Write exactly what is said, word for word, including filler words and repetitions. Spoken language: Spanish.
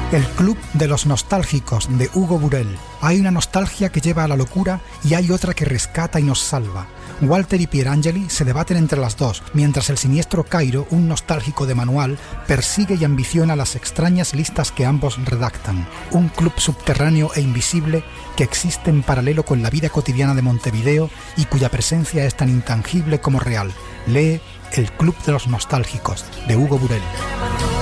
El Club de los Nostálgicos, de Hugo Burel. Hay una nostalgia que lleva a la locura y hay otra que rescata y nos salva. Walter y Pierangeli se debaten entre las dos, mientras el siniestro Cairo, un nostálgico de manual, persigue y ambiciona las extrañas listas que ambos redactan. Un club subterráneo e invisible que existe en paralelo con la vida cotidiana de Montevideo y cuya presencia es tan intangible como real. Lee El Club de los Nostálgicos, de Hugo Burel.